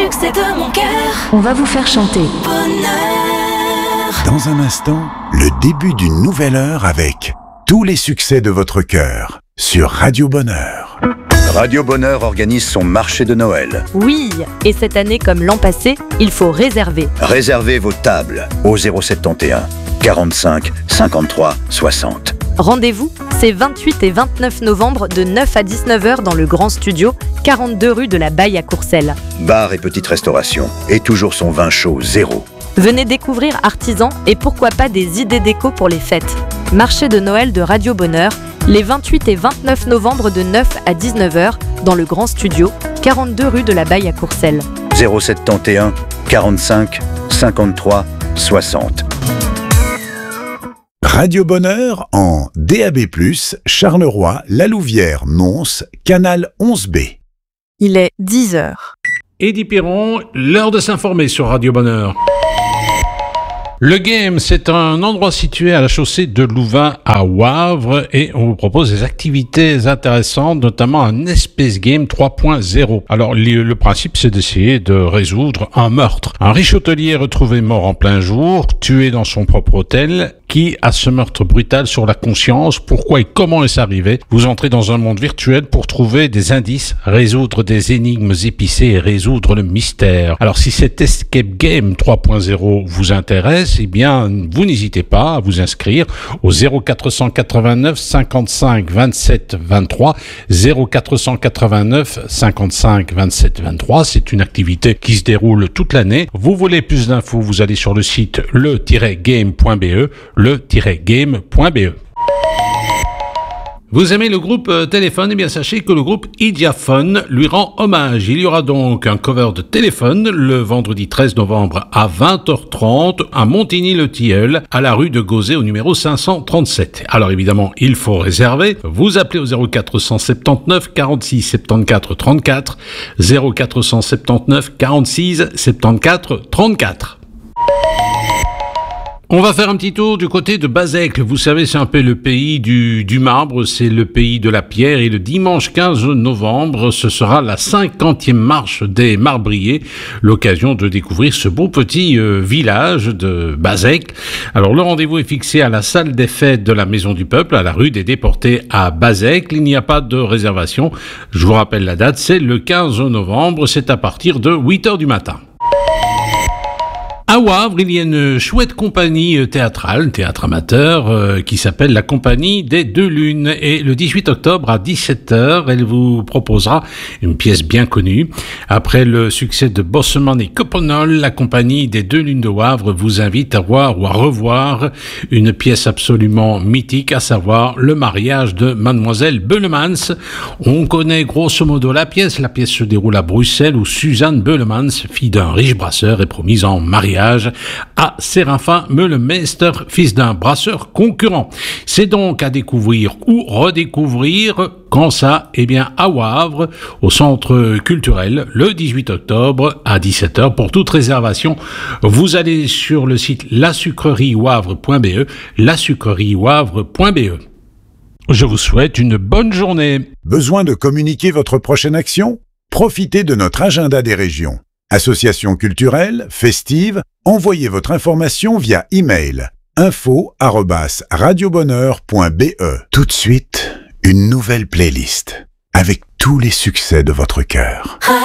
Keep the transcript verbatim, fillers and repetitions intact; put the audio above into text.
succès de mon cœur. On va vous faire chanter. Bonheur. Dans un instant, le début d'une nouvelle heure avec tous les succès de votre cœur sur Radio Bonheur. Radio Bonheur organise son marché de Noël. Oui, et cette année comme l'an passé, il faut réserver. Réservez vos tables au zéro sept et un quarante-cinq cinquante-trois soixante. Rendez-vous, c'est vingt-huit et vingt-neuf novembre de neuf à dix-neuf heures dans le Grand Studio, quarante-deux rue de la Baille à Courcelles. Bar et petite restauration, et toujours son vin chaud zéro. Venez découvrir artisans et pourquoi pas des idées déco pour les fêtes. Marché de Noël de Radio Bonheur, les vingt-huit et vingt-neuf novembre de neuf à dix-neuf heures dans le Grand Studio, quarante-deux rue de la Baille à Courcelles. zéro sept et un quarante-cinq cinquante-trois soixante. Radio Bonheur en D A B plus, Charleroi, La Louvière, Mons, Canal onze B. Il est dix heures. Eddie Piron, l'heure de s'informer sur Radio Bonheur. Le Game, c'est un endroit situé à la chaussée de Louvain à Wavre et on vous propose des activités intéressantes, notamment un Space Game trois point zéro. Alors, le, le principe, c'est d'essayer de résoudre un meurtre. Un riche hôtelier est retrouvé mort en plein jour, tué dans son propre hôtel. Qui a ce meurtre brutal sur la conscience? Pourquoi et comment est-ce arrivé? Vous entrez dans un monde virtuel pour trouver des indices, résoudre des énigmes épicées et résoudre le mystère. Alors, si cet Escape Game trois point zéro vous intéresse, eh bien, vous n'hésitez pas à vous inscrire au zéro quatre cent quatre-vingt-neuf cinquante-cinq vingt-sept vingt-trois. zéro quatre cent quatre-vingt-neuf cinquante-cinq vingt-sept vingt-trois. C'est une activité qui se déroule toute l'année. Vous voulez plus d'infos, vous allez sur le site le tiret game point b e. le tiret game point b e. Vous aimez le groupe euh, Téléphone? Eh bien, sachez que le groupe Ideaphone lui rend hommage. Il y aura donc un cover de Téléphone le vendredi treize novembre à vingt heures trente à Montigny-le-Tilleul, à la rue de Gauzet au numéro cinq cent trente-sept. Alors évidemment, il faut réserver. Vous appelez au zéro quatre cent soixante-dix-neuf quarante-six soixante-quatorze trente-quatre, zéro quatre cent soixante-dix-neuf quarante-six soixante-quatorze trente-quatre. On va faire un petit tour du côté de Bazècle. Vous savez, c'est un peu le pays du, du marbre, c'est le pays de la pierre. Et le dimanche quinze novembre, ce sera la cinquantième marche des marbriers. L'occasion de découvrir ce beau petit euh, village de Bazècle. Alors, le rendez-vous est fixé à la salle des fêtes de la Maison du Peuple, à la rue des Déportés à Bazècle. Il n'y a pas de réservation. Je vous rappelle la date, c'est le quinze novembre. C'est à partir de huit heures du matin. À Wavre, il y a une chouette compagnie théâtrale, théâtre amateur, euh, qui s'appelle la Compagnie des Deux Lunes. Et le dix-huit octobre à dix-sept heures, elle vous proposera une pièce bien connue. Après le succès de Bosseman et Coppenol, la Compagnie des Deux Lunes de Wavre vous invite à voir ou à revoir une pièce absolument mythique, à savoir le mariage de Mademoiselle Beulemans. On connaît grosso modo la pièce. La pièce se déroule à Bruxelles où Suzanne Beulemans, fille d'un riche brasseur, est promise en mariage à Séraphin Meulemeister, fils d'un brasseur concurrent. C'est donc à découvrir ou redécouvrir, quand ça, eh bien à Wavre, au centre culturel, le dix-huit octobre à dix-sept heures. Pour toute réservation, vous allez sur le site la sucrerie wavre point b e, la sucrerie wavre point b e. Je vous souhaite une bonne journée. Besoin de communiquer votre prochaine action? Profitez de notre agenda des régions. Association culturelle, festive, envoyez votre information via email info arobase radiobonheur point b e. Tout de suite, une nouvelle playlist avec tous les succès de votre cœur.